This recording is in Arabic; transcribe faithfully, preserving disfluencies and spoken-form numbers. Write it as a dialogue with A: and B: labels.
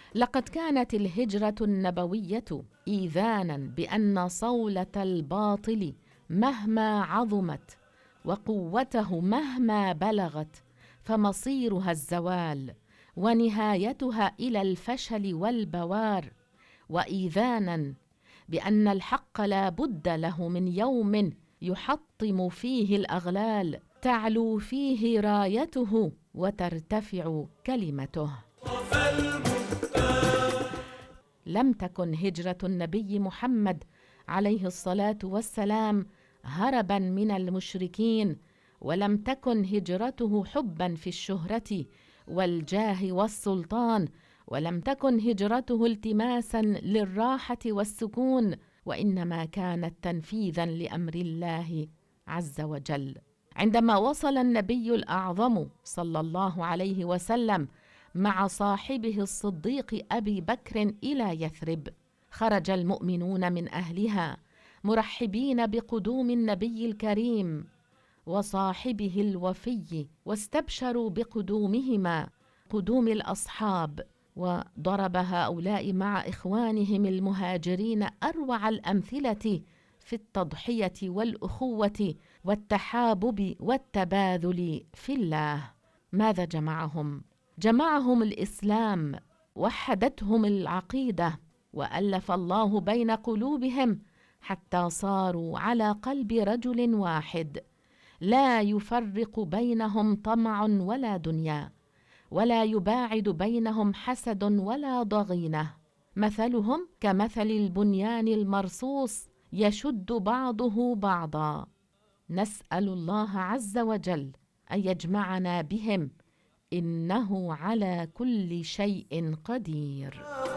A: لقد كانت الهجرة النبوية إيذانا بأن صولة الباطل مهما عظمت وقوته مهما بلغت فمصيرها الزوال ونهايتها إلى الفشل والبوار، وإيذانا بأن الحق لا بد له من يوم يحطم فيه الأغلال تعلو فيه رايته وترتفع كلمته. لم تكن هجرة النبي محمد عليه الصلاة والسلام هربا من المشركين، ولم تكن هجرته حبا في الشهرة والجاه والسلطان، ولم تكن هجرته التماسا للراحة والسكون، وإنما كانت تنفيذا لأمر الله عز وجل. عندما وصل النبي الأعظم صلى الله عليه وسلم مع صاحبه الصديق أبي بكر إلى يثرب، خرج المؤمنون من أهلها مرحبين بقدوم النبي الكريم وصاحبه الوفي، واستبشروا بقدومهما قدوم الأصحاب، وضرب هؤلاء مع إخوانهم المهاجرين أروع الأمثلة في التضحية والأخوة والتحابب والتباذل في الله. ماذا جمعهم؟ جمعهم الإسلام، وحدتهم العقيدة، وألف الله بين قلوبهم حتى صاروا على قلب رجل واحد، لا يفرق بينهم طمع ولا دنيا، ولا يباعد بينهم حسد ولا ضغينة. مثلهم كمثل البنيان المرصوص يشد بعضه بعضا. نسأل الله عز وجل أن يجمعنا بهم، إنه على كل شيء قدير.